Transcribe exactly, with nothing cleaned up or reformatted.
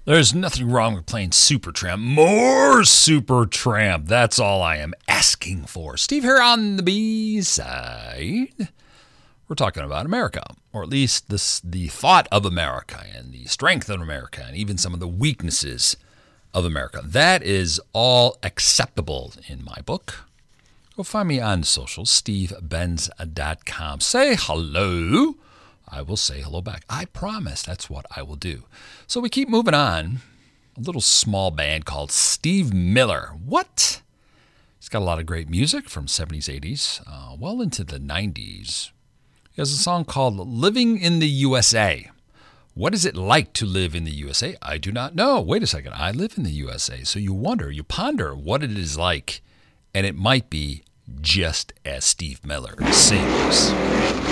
There's nothing wrong with playing Supertramp. More Supertramp. That's all I am asking for. Steve here on the B-side. We're talking about America, or at least this, the thought of America and the strength of America and even some of the weaknesses of America. That is all acceptable in my book. Go find me on social, steve benz dot com. Say hello. I will say hello back. I promise that's what I will do. So we keep moving on. A little small band called Steve Miller. What? He's got a lot of great music from seventies, eighties, uh, well into the nineties. He has a song called Living in the U S A. What is it like to live in the U S A? I do not know. Wait a second. I live in the U S A. So you wonder, you ponder what it is like, and it might be just as Steve Miller sings.